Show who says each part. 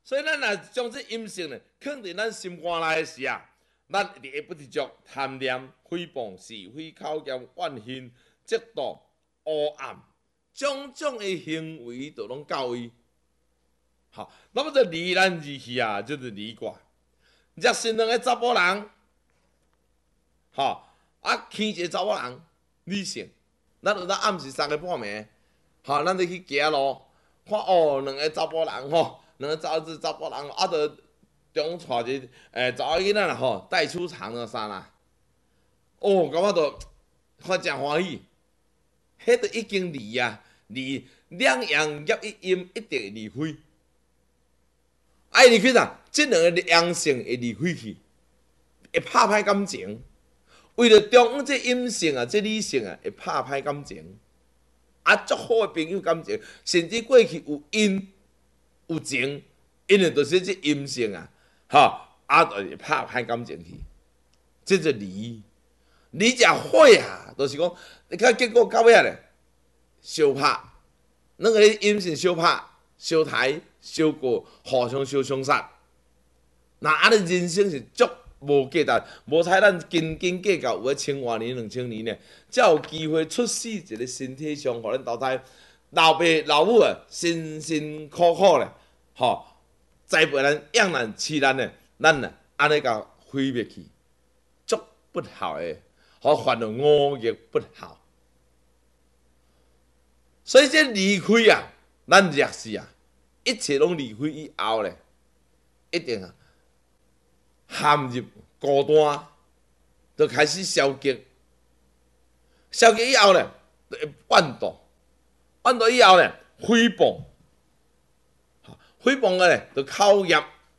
Speaker 1: 所以咱若将这阴性呢，放伫咱心肝内的时啊，咱一定会不知足贪念、诽谤、是非、口嫌、怨恨、嫉妒、黑暗，种种的行为都拢到伊。好，那么这离咱字气啊，就是离卦。若是两个查某人，牵一个查某人，女性，咱暗时3个半暝，咱就去行路，看两个查某人两个查某人，就中带一个查某囡仔啦带出场了啥啦，感觉都看真欢喜，迄都已经离啊，离两阳合一阴，一定会离开。爱离开啥？这两个阳性会离开去，会拍歹感情。为了中央这阴性啊，这女性啊，会拍歹感情。足好的朋友感情，甚至过去有因有情，因为就是这阴性啊，就会拍歹感情去。这就离只火啊，就是讲，你看结果到尾咧，相拍，两个阴性相拍、相抬、相过，互相相杀。那安尼人生是足无价值，无采咱斤斤计较，有1000多年、2000年呢，才有机会出世一个身体上，互咱投胎老爸老母啊，辛辛苦苦咧，栽培咱、养咱、饲咱咧，咱呢安尼甲毁灭去，足不孝的，犯了5业不孝。所以这离开啊，咱若是啊，一切拢离开以后咧，一定啊。陷入孤单，就开始消极。消极以后呢，就会怨妒，怨妒以后呢，诽谤，诽谤个呢，就口业，